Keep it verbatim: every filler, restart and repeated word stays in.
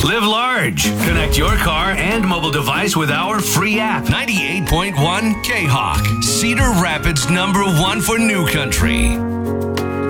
Live large. Connect your car and mobile device with our free app. ninety-eight point one K-Hawk, Cedar Rapids number one for New Country.